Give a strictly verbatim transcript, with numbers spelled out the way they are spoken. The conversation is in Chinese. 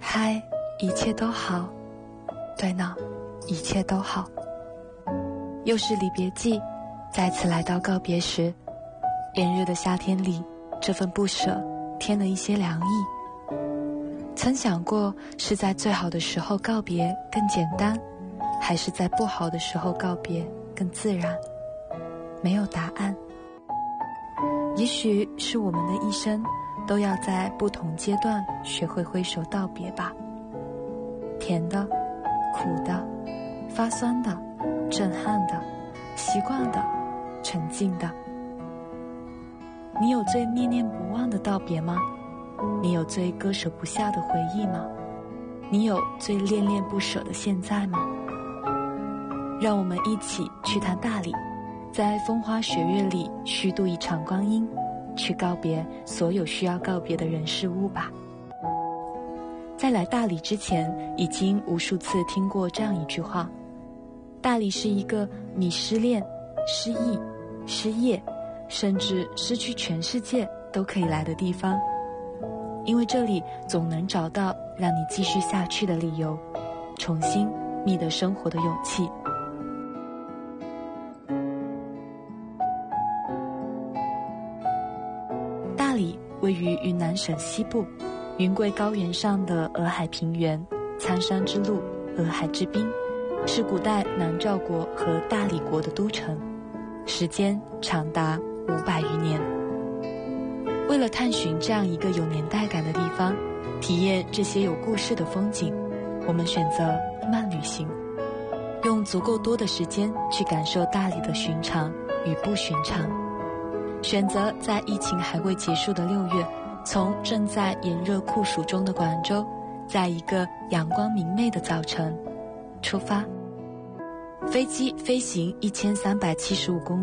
嗨，一切都好。对呢，一切都好。又是离别季，再次来到告别时，炎热的夏天里，这份不舍添了一些凉意。曾想过是在最好的时候告别更简单，还是在不好的时候告别更自然？没有答案。也许是我们的一生都要在不同阶段学会挥手道别吧。甜的、苦的、发酸的、震撼的、习惯的、沉静的。你有最念念不忘的道别吗？你有最割舍不下的回忆吗？你有最恋恋不舍的现在吗？让我们一起去谈大理，在风花雪月里虚度一场光阴，去告别所有需要告别的人事物吧。在来大理之前，已经无数次听过这样一句话：大理是一个你失恋、失忆、失业，甚至失去全世界都可以来的地方，因为这里总能找到让你继续下去的理由，重新觅得生活的勇气。大理位于云南省西部，云贵高原上的洱海平原，苍山之路，洱海之滨，是古代南诏国和大理国的都城，时间长达五百余年。为了探寻这样一个有年代感的地方，体验这些有故事的风景，我们选择慢旅行，用足够多的时间去感受大理的寻常与不寻常。选择在疫情还未结束的六月，从正在炎热酷暑中的广州，在一个阳光明媚的早晨出发。飞机飞行一千三百七十五公里。